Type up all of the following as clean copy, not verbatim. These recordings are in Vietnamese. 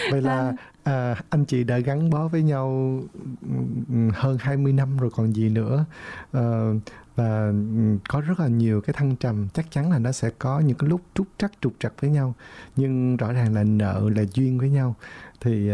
Vậy là anh chị đã gắn bó với nhau hơn 20 năm rồi còn gì nữa. Và có rất là nhiều cái thăng trầm, chắc chắn là nó sẽ có những cái lúc trục trặc với nhau, nhưng rõ ràng là nợ là duyên với nhau, thì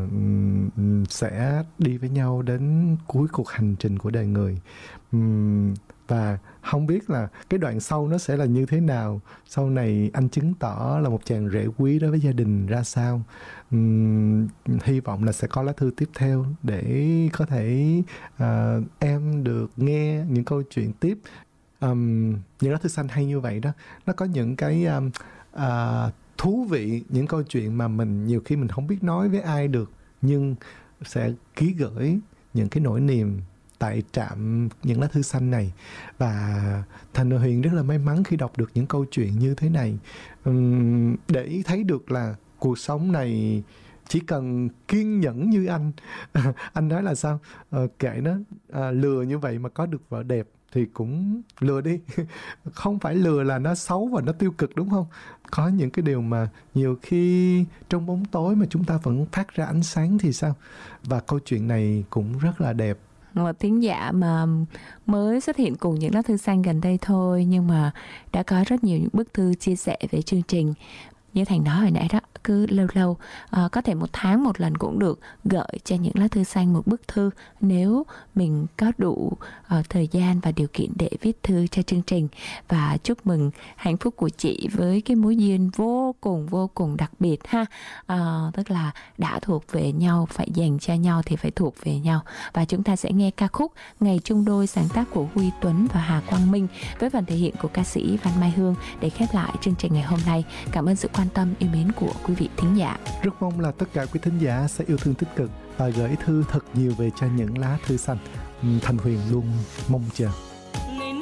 sẽ đi với nhau đến cuối cuộc hành trình của đời người. Và không biết là cái đoạn sau nó sẽ là như thế nào, sau này anh chứng tỏ là một chàng rể quý đối với gia đình ra sao. Hy vọng là sẽ có lá thư tiếp theo để có thể em được nghe những câu chuyện tiếp. Những lá thư xanh hay như vậy đó, nó có những cái thú vị, những câu chuyện mà mình nhiều khi mình không biết nói với ai được, nhưng sẽ ký gửi những cái nỗi niềm tại trạm những lá thư xanh này. Và Thành và Huyền rất là may mắn khi đọc được những câu chuyện như thế này, để thấy được là cuộc sống này chỉ cần kiên nhẫn như anh. Anh nói là sao? Kệ nó, lừa như vậy mà có được vợ đẹp thì cũng lừa đi. Không phải lừa là nó xấu và nó tiêu cực, đúng không? Có những cái điều mà nhiều khi trong bóng tối mà chúng ta vẫn phát ra ánh sáng thì sao? Và câu chuyện này cũng rất là đẹp. Một thính giả mà mới xuất hiện cùng những lá thư xanh gần đây thôi, nhưng mà đã có rất nhiều những bức thư chia sẻ về chương trình. Như Thành nói hồi nãy đó, cứ lâu lâu có thể 1 tháng một lần cũng được, gửi cho những lá thư xanh một bức thư nếu mình có đủ thời gian và điều kiện để viết thư cho chương trình. Và chúc mừng hạnh phúc của chị với cái mối duyên vô cùng đặc biệt ha. Tức là đã thuộc về nhau, phải dành cho nhau thì phải thuộc về nhau. Và chúng ta sẽ nghe ca khúc Ngày chung đôi, sáng tác của Huy Tuấn và Hà Quang Minh, với phần thể hiện của ca sĩ Văn Mai Hương, để khép lại chương trình ngày hôm nay. Cảm ơn sự quan tâm yêu mến của quý vị thính giả. Rất mong là tất cả quý thính giả sẽ yêu thương tích cực và gửi thư thật nhiều về cho những lá thư xanh. Thành Huyền luôn mong chờ.